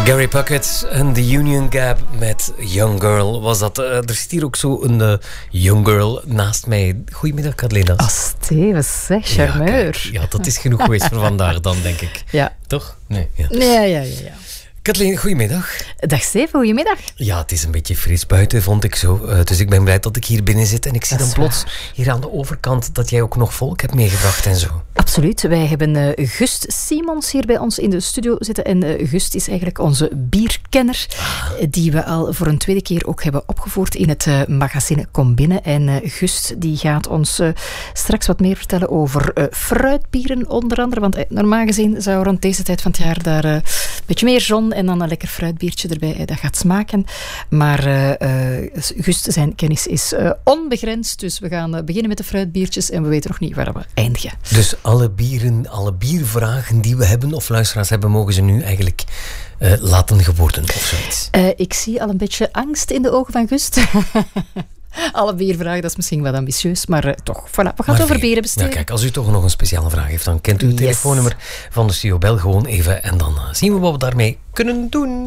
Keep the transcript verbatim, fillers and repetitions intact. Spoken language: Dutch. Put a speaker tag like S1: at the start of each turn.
S1: Gary Puckett en The Union Gap met Young Girl was dat. Uh, er zit hier ook zo een uh, Young Girl naast mij. Goedemiddag, Katlina.
S2: Ah, Stevens, zeg, charmeur.
S1: Ja, ja, dat is genoeg geweest voor vandaag dan, denk ik.
S2: Ja.
S1: Toch? Nee. Ja,
S2: ja, ja, ja. ja.
S1: Katlin, goedemiddag.
S2: Dag Steven, goedemiddag.
S1: Ja, het is een beetje fris buiten, vond ik zo. Uh, dus ik ben blij dat ik hier binnen zit. En ik zie dan plots waar. Hier aan de overkant dat jij ook nog volk hebt meegebracht en zo.
S2: Absoluut. Wij hebben uh, Gust Simons hier bij ons in de studio zitten. En uh, Gust is eigenlijk onze bierkenner. Ah. Die we al voor een tweede keer ook hebben opgevoerd in het uh, magazine Kom Binnen. En uh, Gust die gaat ons uh, straks wat meer vertellen over uh, fruitbieren onder andere. Want uh, normaal gezien zou rond deze tijd van het jaar daar uh, een beetje meer zon en dan een lekker fruitbiertje erbij. Uh, dat gaat smaken. Maar uh, uh, Gust zijn kennis is uh, onbegrensd. Dus we gaan uh, beginnen met de fruitbiertjes en we weten nog niet waar we eindigen.
S1: Dus alle bieren, alle biervragen die we hebben of luisteraars hebben, mogen ze nu eigenlijk uh, laten geworden of zoiets?
S2: Uh, ik zie al een beetje angst in de ogen van Gust. Alle biervragen, dat is misschien wat ambitieus, maar uh, toch, voilà, we gaan maar het over bieren besteden.
S1: Nou, kijk, als u toch nog een speciale vraag heeft, dan kent u het
S2: yes.
S1: telefoonnummer van de studio. Bel gewoon even en dan uh, zien we wat we daarmee kunnen doen.